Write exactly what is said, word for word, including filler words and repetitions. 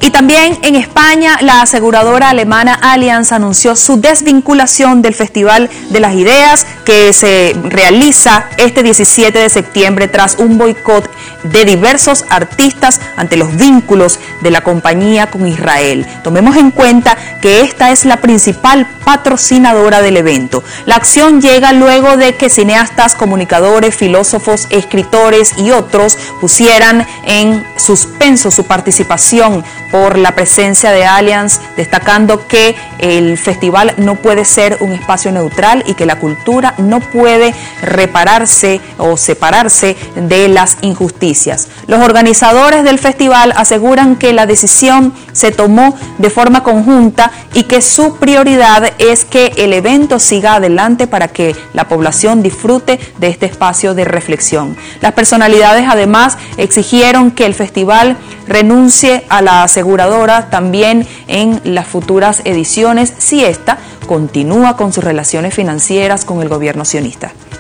Y también en España, la aseguradora alemana Allianz anunció su desvinculación del Festival de las Ideas que se realiza este diecisiete de septiembre tras un boicot de diversos artistas ante los vínculos de la compañía con Israel. Tomemos en cuenta que esta es la principal patrocinadora del evento. La acción llega luego de que cineastas, comunicadores, filósofos, escritores y otros pusieran en suspenso su participación por la presencia de Allianz, destacando que el festival no puede ser un espacio neutral y que la cultura no puede repararse o separarse de las injusticias. Los organizadores del festival aseguran que la decisión se tomó de forma conjunta y que su prioridad es que el evento siga adelante para que la población disfrute de este espacio de reflexión. Las personalidades además exigieron que el festival renuncie a la aseguradora también en las futuras ediciones si ésta continúa con sus relaciones financieras con el gobierno sionista.